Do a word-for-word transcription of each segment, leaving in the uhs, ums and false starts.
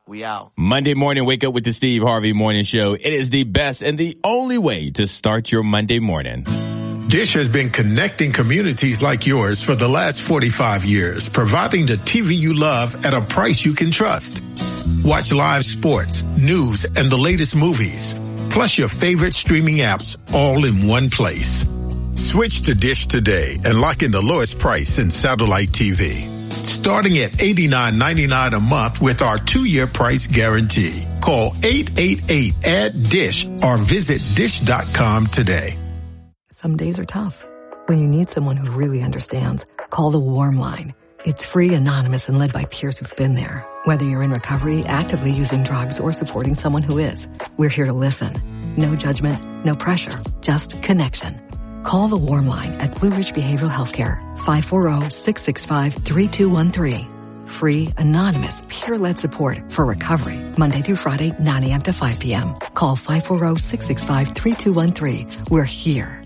We out. Monday morning, wake up with the Steve Harvey Morning Show. It is the best and the only way to start your Monday morning. Dish has been connecting communities like yours for the last forty-five years, providing the T V you love at a price you can trust. Watch live sports, news, and the latest movies, plus your favorite streaming apps all in one place. Switch to Dish today and lock in the lowest price in satellite T V. Starting at eighty-nine ninety-nine a month with our two-year price guarantee. Call eight eight eight, A D D I S H or visit dish dot com today. Some days are tough. When you need someone who really understands, call the Warm Line. It's free, anonymous, and led by peers who've been there. Whether you're in recovery, actively using drugs, or supporting someone who is, we're here to listen. No judgment, no pressure, just connection. Call the Warm Line at Blue Ridge Behavioral Healthcare, five four zero, six six five, three two one three. Free, anonymous, peer-led support for recovery, Monday through Friday, nine a.m. to five p.m. Call five four zero, six six five, three two one three. We're here.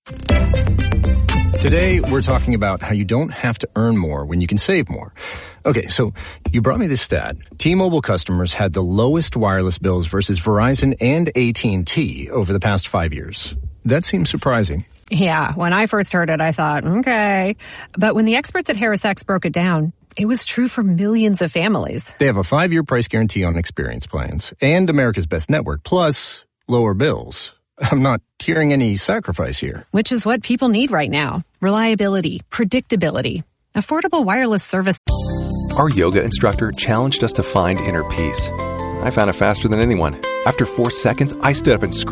Today, we're talking about how you don't have to earn more when you can save more. Okay, so you brought me this stat. T-Mobile customers had the lowest wireless bills versus Verizon and A T and T over the past five years. That seems surprising. Yeah, when I first heard it, I thought, okay. But when the experts at HarrisX broke it down, it was true for millions of families. They have a five-year price guarantee on experience plans and America's Best Network, plus lower bills. I'm not hearing any sacrifice here. Which is what people need right now. Reliability, predictability, affordable wireless service. Our yoga instructor challenged us to find inner peace. I found it faster than anyone. After four seconds, I stood up and screamed.